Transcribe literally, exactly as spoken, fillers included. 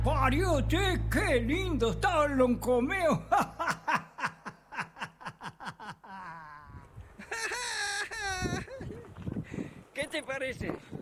Pariote, qué lindo está el loncomeo. ¿Qué te parece?